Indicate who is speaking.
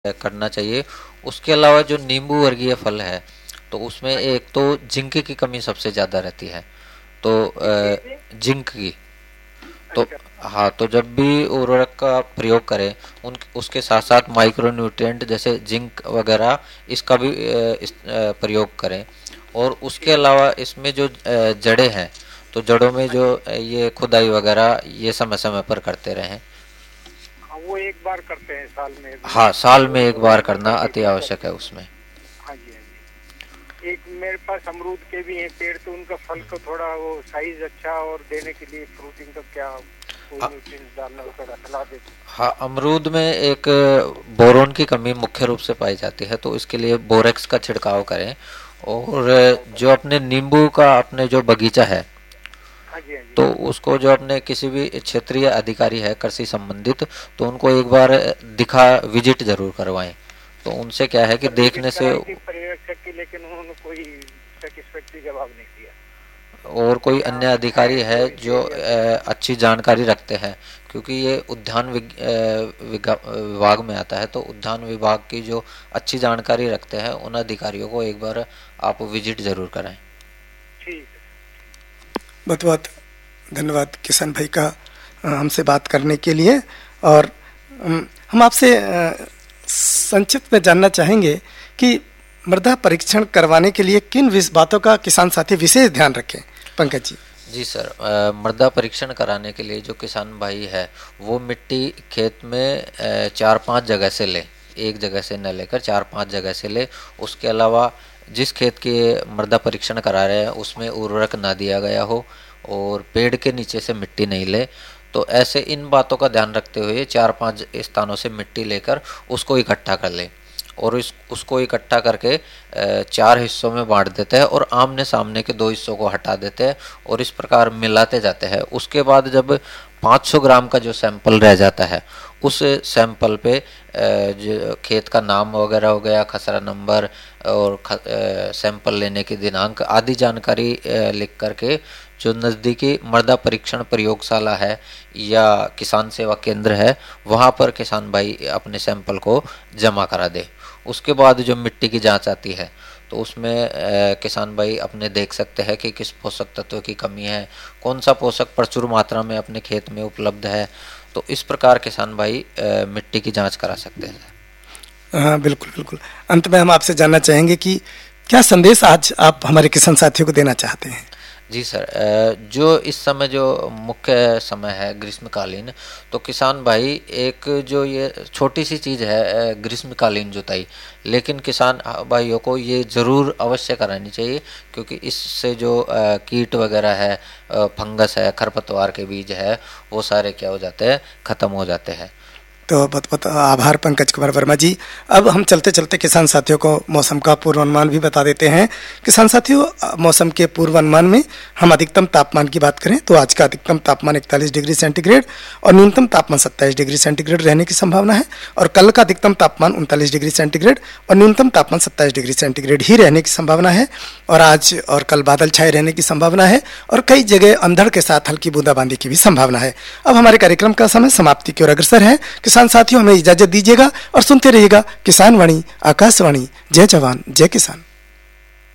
Speaker 1: करना चाहिए। उसके अलावा जो नींबू वर्गीय फल है तो उसमें
Speaker 2: हाँ जी।
Speaker 1: एक तो जिंक की कमी सबसे ज़्यादा रहती है। तो
Speaker 2: किसकी जी?
Speaker 1: जिंक की। तो
Speaker 2: अच्छा।
Speaker 1: हाँ, तो जब भी उर्वरक का प्रयोग करें उन उसके साथ साथ माइक्रो न्यूट्रिएंट जैसे जिंक वगैरह इसका भी प्रयोग करें। और उसके
Speaker 2: ठीक।
Speaker 1: अलावा इसमें जो जड़ें हैं तो जड़ों में
Speaker 2: हाँ
Speaker 1: जो
Speaker 2: जी।
Speaker 1: ये खुदाई वगैरह ये समय समय पर करते रहें।
Speaker 2: हाँ, वो एक बार करते हैं साल में
Speaker 1: हाँ, साल
Speaker 2: वो
Speaker 1: में एक बार
Speaker 2: खुदाई नहीं
Speaker 1: करना
Speaker 2: करके
Speaker 1: अति
Speaker 2: फिर
Speaker 1: आवश्यक
Speaker 2: करते
Speaker 1: है
Speaker 2: हैं।
Speaker 1: उसमें।
Speaker 2: हाँ जी, हाँ जी। एक मेरे पास अमरूद के भी हैं पेड़, तो उनका फल को थोड़ा वो साइज अच्छा और देने के लिए फ्रूटिंग का क्या कोई
Speaker 1: अ-
Speaker 2: न्यूट्रिएंट्स डालना हो थोड़ा सलाह दे दो।
Speaker 1: हाँ, अमरूद में एक बोरोन की कमी मुख्य रूप से पाई जाती है तो इसके लिए बोरेक्स का छिड़काव करें। और
Speaker 2: छिड़काव
Speaker 1: जो
Speaker 2: करें।
Speaker 1: अपने नींबू का अपने जो बगीचा है
Speaker 2: हाँ जी, हाँ जी।
Speaker 1: तो उसको जो अपने किसी भी क्षेत्रीय अधिकारी है कृषि संबंधित तो उनको एक बार दिखा विजिट जरूर करवाएं। तो उनसे क्या है कि
Speaker 2: सर विजिट
Speaker 1: देखने से
Speaker 2: कराई थी पर्यवेक्षक की, लेकिन उन्होंने कोई सेटिस्फैक्ट्री जवाब नहीं दिया।
Speaker 1: और कोई
Speaker 2: यहाँ
Speaker 1: अन्य अधिकारी
Speaker 2: है
Speaker 1: है
Speaker 2: जो इस
Speaker 1: जो
Speaker 2: एरिया के।
Speaker 1: अच्छी जानकारी रखते हैं क्योंकि ये विभाग में आता है तो उद्यान विभाग की जो अच्छी जानकारी रखते हैं उन अधिकारियों को एक बार आप विजिट जरूर कराएं।
Speaker 2: ठीक है।
Speaker 3: बहुत बहुत धन्यवाद किशन भाई का हमसे बात करने के लिए। और हम आपसे संक्षिप्त में जानना चाहेंगे कि मृदा परीक्षण करवाने के लिए किन बातों का किसान साथी विशेष ध्यान रखें। पंकज जी।
Speaker 1: जी सर, मृदा परीक्षण कराने के लिए जो किसान भाई है वो मिट्टी खेत में 4-5 जगह से ले, एक जगह से न लेकर 4-5 जगह से ले। उसके अलावा जिस खेत के मृदा परीक्षण करा रहे हैं उसमें उर्वरक ना दिया गया हो और पेड़ के नीचे से मिट्टी नहीं ले। तो ऐसे इन बातों का ध्यान रखते हुए 4-5 स्थानों से मिट्टी लेकर उसको इकट्ठा कर ले और उसको इकट्ठा करके 4 हिस्सों में बांट देते हैं और आमने सामने के 2 हिस्सों को हटा देते हैं और इस प्रकार मिलाते जाते हैं। उसके बाद जब 500 ग्राम का जो सैंपल रह जाता है उस सैंपल पे जो खेत का नाम वगैरह हो गया, खसरा नंबर और सैंपल लेने की दिनांक आदि जानकारी लिख करके जो नज़दीकी मृदा परीक्षण प्रयोगशाला है या किसान सेवा केंद्र है वहाँ पर किसान भाई अपने सैंपल को जमा करा दे। उसके बाद जो मिट्टी की जांच आती है तो उसमें किसान भाई अपने देख सकते हैं कि किस पोषक तत्व की कमी है, कौन सा पोषक प्रचुर मात्रा में अपने खेत में उपलब्ध है। तो इस प्रकार किसान भाई मिट्टी की जांच करा सकते हैं।
Speaker 3: हाँ बिल्कुल बिल्कुल। अंत में हम आपसे जानना चाहेंगे कि क्या संदेश आज आप हमारे किसान साथियों को देना चाहते हैं।
Speaker 1: जी सर, जो इस समय जो मुख्य समय है ग्रीष्मकालीन तो किसान भाई एक जो ये छोटी सी चीज़ है ग्रीष्मकालीन जुताई, लेकिन किसान भाइयों को ये ज़रूर अवश्य करानी चाहिए क्योंकि इससे जो कीट वगैरह है, फंगस है, खरपतवार के बीज है वो सारे क्या हो जाते हैं, ख़त्म हो जाते हैं।
Speaker 3: तो बहुत बहुत आभार पंकज कुमार वर्मा जी। अब हम चलते चलते किसान साथियों को मौसम का पूर्वानुमान भी बता देते हैं। किसान साथियों, मौसम के पूर्वानुमान में हम अधिकतम तापमान की बात करें तो आज का अधिकतम तापमान 41 डिग्री सेंटीग्रेड और न्यूनतम तापमान 27 डिग्री सेंटीग्रेड रहने की संभावना है। और कल का अधिकतम तापमान 39 डिग्री सेंटीग्रेड और न्यूनतम तापमान 27 डिग्री सेंटीग्रेड ही रहने की संभावना है। और आज और कल बादल छाए रहने की संभावना है और कई जगह अंधड़ के साथ हल्की बूंदाबांदी की भी संभावना है। अब हमारे कार्यक्रम का समय समाप्ति की ओर अग्रसर है। किसान साथियों, हमें इजाजत दीजिएगा और सुनते रहिएगा किसान वाणी, आकाशवाणी। जय जवान जय किसान।